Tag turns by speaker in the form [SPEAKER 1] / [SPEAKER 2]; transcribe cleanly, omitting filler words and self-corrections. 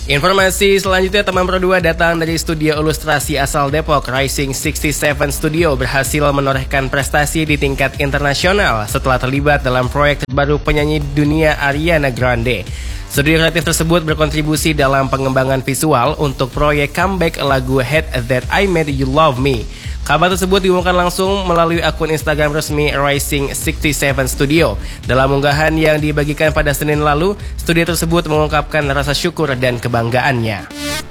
[SPEAKER 1] Informasi selanjutnya, teman Pro 2 datang dari studio ilustrasi asal Depok. Rising 67 Studio berhasil menorehkan prestasi di tingkat internasional setelah terlibat dalam proyek terbaru penyanyi dunia Ariana Grande. Studio kreatif tersebut berkontribusi dalam pengembangan visual untuk proyek comeback lagu Hate That I Made You Love Me. Kabar tersebut diumumkan langsung melalui akun Instagram resmi Rising 67 Studio. Dalam unggahan yang dibagikan pada Senin lalu, studio tersebut mengungkapkan rasa syukur dan kebanggaannya.